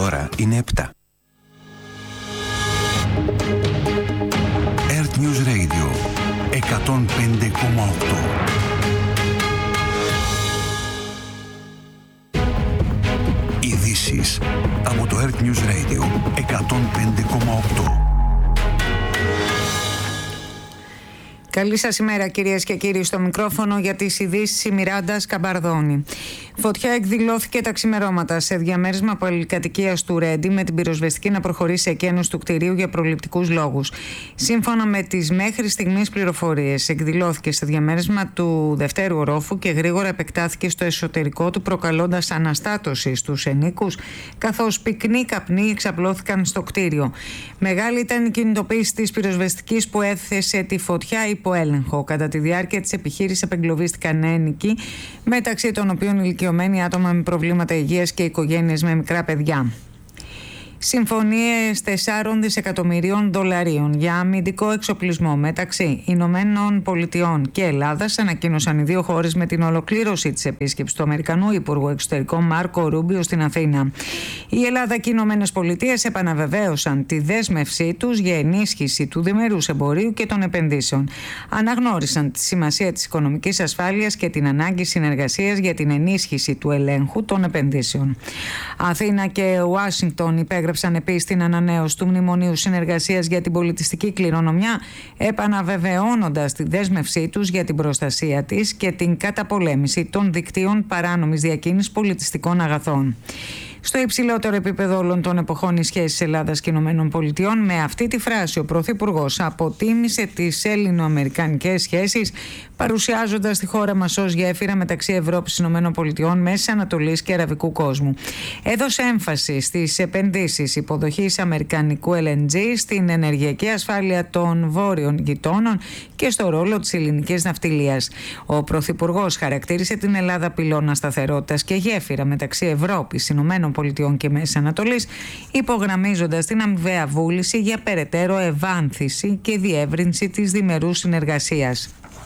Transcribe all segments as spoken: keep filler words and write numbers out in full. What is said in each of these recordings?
Η ώρα είναι επτά. Earth News Radio εκατόν πέντε κόμμα οκτώ. Ειδήσεις από το Earth News Radio εκατόν πέντε κόμμα οκτώ. Καλή σας ημέρα κυρίες και κύριοι, στο μικρόφωνο για τις ειδήσεις η Μιράντα Σκαμπαρδόνη. Φωτιά εκδηλώθηκε τα ξημερώματα σε διαμέρισμα πολυκατοικίας του Ρέντι με την πυροσβεστική να προχωρήσει σε εκένωση του κτηρίου για προληπτικούς λόγους. Σύμφωνα με τις μέχρι στιγμής πληροφορίες, εκδηλώθηκε σε διαμέρισμα του δευτέρου ορόφου και γρήγορα επεκτάθηκε στο εσωτερικό του, προκαλώντας αναστάτωση στους ενίκους, καθώς πυκνοί καπνοί εξαπλώθηκαν στο κτίριο. Μεγάλη ήταν η κινητοποίηση της πυροσβεστικής που έθεσε τη φωτιά υπό έλεγχο. Κατά τη διάρκεια της επιχείρησης απεγκλωβίστηκαν ένικοι, μεταξύ των οποίων ηλικιωμένοι, άτομα με προβλήματα υγείας και οικογένειες με μικρά παιδιά. Συμφωνίες τεσσάρων δισεκατομμυρίων δολαρίων για αμυντικό εξοπλισμό μεταξύ Ηνωμένων Πολιτειών και Ελλάδας ανακοίνωσαν οι δύο χώρες με την ολοκλήρωση της επίσκεψης του Αμερικανού Υπουργού Εξωτερικών Μάρκο Ρούμπιο στην Αθήνα. Η Ελλάδα και οι Ηνωμένες Πολιτείες επαναβεβαίωσαν τη δέσμευσή τους για ενίσχυση του διμερούς εμπορίου και των επενδύσεων. Αναγνώρισαν τη σημασία της οικονομικής ασφάλειας και την ανάγκη συνεργασίας για την ενίσχυση του ελέγχου των επενδύσεων. Αθήνα και Ουάσιγκτον υπέγραψαν επίσης την ανανέωση του Μνημονίου Συνεργασίας για την Πολιτιστική Κληρονομιά, επαναβεβαιώνοντας τη δέσμευσή τους για την προστασία της και την καταπολέμηση των δικτύων παράνομης διακίνησης πολιτιστικών αγαθών. Στο υψηλότερο επίπεδο όλων των εποχών οι σχέσεις Ελλάδας και Ηνωμένων Πολιτειών. Με αυτή τη φράση ο Πρωθυπουργός αποτίμησε τις ελληνο-αμερικανικές σχέσεις, παρουσιάζοντας τη χώρα μας ως γέφυρα μεταξύ Ευρώπης και Ηνωμένων Πολιτειών, Μέσης Ανατολής και Αραβικού κόσμου. Έδωσε έμφαση στις επενδύσεις υποδοχής αμερικανικού ελ εν τζι, στην ενεργειακή ασφάλεια των βόρειων γειτόνων και στο ρόλο της ελληνικής ναυτιλίας. Ο Πρωθυπουργός χαρακτήρισε την Ελλάδα πυλώνα σταθερότητας και γέφυρα μεταξύ Ευρώπης, Ηνωμένων Πολιτειών και Μέσης Ανατολής, υπογραμμίζοντας την αμοιβαία βούληση για περαιτέρω ευάνθηση και διεύρυνση της διμερούς συνεργασίας.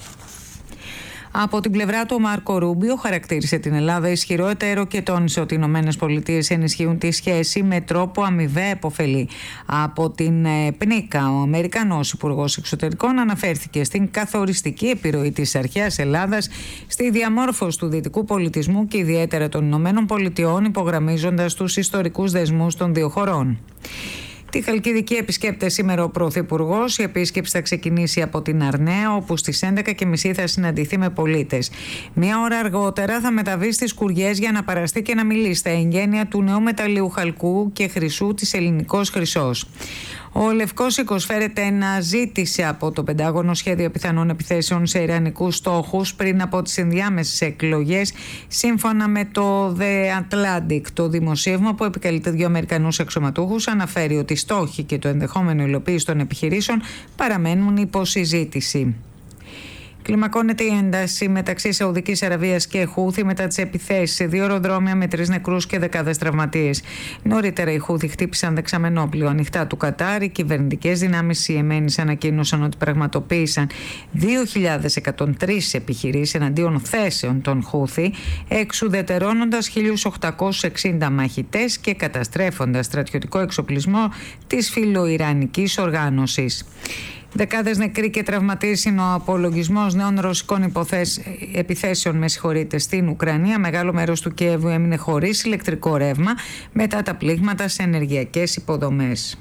Από την πλευρά του, ο Μάρκο Ρούμπιο χαρακτήρισε την Ελλάδα ισχυρό εταίρο και τόνισε ότι οι Ηνωμένες Πολιτείες ενισχύουν τη σχέση με τρόπο αμοιβαία επωφελή. Από την ΠΝΙΚΑ, ο Αμερικανός Υπουργός Εξωτερικών αναφέρθηκε στην καθοριστική επιρροή της αρχαίας Ελλάδας στη διαμόρφωση του δυτικού πολιτισμού και ιδιαίτερα των Ηνωμένων Πολιτειών, υπογραμμίζοντας τους ιστορικούς δεσμούς των δύο χωρών. Τη Χαλκιδική επισκέπτεται σήμερα ο Πρωθυπουργός. Η επίσκεψη θα ξεκινήσει από την Αρναία, όπου στις έντεκα και μισή θα συναντηθεί με πολίτες. Μία ώρα αργότερα θα μεταβεί στις Κουριές για να παραστεί και να μιλήσει στα εγγένεια του νέου μεταλλίου χαλκού και χρυσού της Ελληνικός Χρυσός. Ο Λευκός Οίκος φέρεται να ζήτησε από το Πεντάγωνο σχέδιο πιθανών επιθέσεων σε ιρανικούς στόχους πριν από τις ενδιάμεσες εκλογές, σύμφωνα με το The Atlantic. Το δημοσίευμα, που επικαλείται δύο Αμερικανούς αξιωματούχους, αναφέρει ότι οι στόχοι και το ενδεχόμενο υλοποίηση των επιχειρήσεων παραμένουν υπό συζήτηση. Κλιμακώνεται η ένταση μεταξύ Σαουδικής Αραβίας και Χούθη μετά τις επιθέσεις σε δύο αεροδρόμια με τρεις νεκρούς και δεκάδες τραυματίες. Νωρίτερα οι Χούθη χτύπησαν δεξαμενόπλοιο ανοιχτά του Κατάρ. Οι κυβερνητικές δυνάμεις Ιεμένης ανακοίνωσαν ότι πραγματοποίησαν δύο χιλιάδες εκατόν τρεις επιχειρήσεις εναντίον θέσεων των Χούθη, εξουδετερώνοντας χίλιους οκτακόσιους εξήντα μαχητές και καταστρέφοντας στρατιωτικό εξοπλισμό της φιλοϊρανικής οργάνωσης. Δεκάδες νεκροί και τραυματίες είναι ο απολογισμός νέων ρωσικών υποθέσ... επιθέσεων με συγχωρείτε, στην Ουκρανία. Μεγάλο μέρος του Κιέβου έμεινε χωρίς ηλεκτρικό ρεύμα μετά τα πλήγματα σε ενεργειακές υποδομές.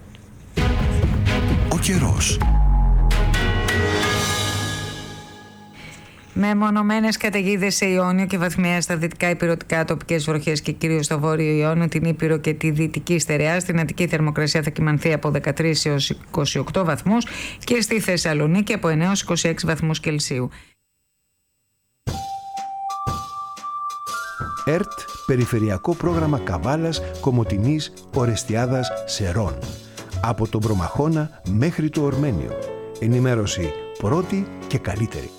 Ο καιρός. Με μονομένες καταιγίδες σε Ιόνιο και βαθμιαία στα δυτικά ηπειρωτικά, τοπικές βροχές και κυρίως στο βόρειο Ιόνιο, την Ήπειρο και τη δυτική στερεά. Στην Αττική θερμοκρασία θα κυμανθεί από δεκατρείς έως είκοσι οκτώ βαθμούς και στη Θεσσαλονίκη από εννέα έως είκοσι έξι βαθμούς Κελσίου. ΕΡΤ, Περιφερειακό Πρόγραμμα Καβάλας, Κομοτηνής, Ορεστιάδας, Σερών. Από τον Προμαχώνα μέχρι το Ορμένιο. Ενημέρωση πρώτη και καλύτερη.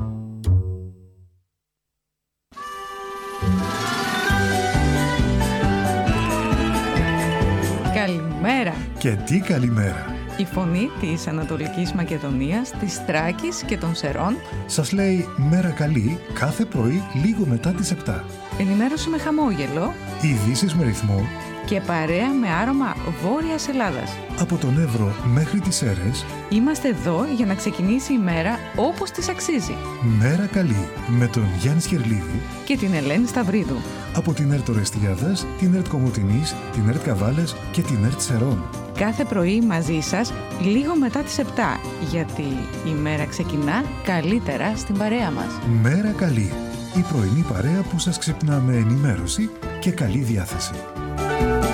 Καλημέρα. Και τι καλημέρα. Η φωνή της Ανατολικής Μακεδονίας, της Θράκης και των Σερών σας λέει μέρα καλή κάθε πρωί λίγο μετά τις επτά. Ενημέρωση με χαμόγελο, ειδήσεις με ρυθμό και παρέα με άρωμα Βόρειας Ελλάδας. Από τον Εύρο μέχρι τις Σέρρες. Είμαστε εδώ για να ξεκινήσει η μέρα όπως της αξίζει. Μέρα καλή με τον Γιάννη Σκερλίδη και την Ελένη Σταυρίδου. Από την ΕΡΤ Ορεστιάδας, την ΕΡΤ Κομοτηνής, την ΕΡΤ Καβάλας και την ΕΡΤ Σερών. Κάθε πρωί μαζί σας λίγο μετά τις επτά, γιατί η μέρα ξεκινά καλύτερα στην παρέα μας. Μέρα καλή, η πρωινή παρέα που σας ξυπνά με ενημέρωση και καλή διάθεση.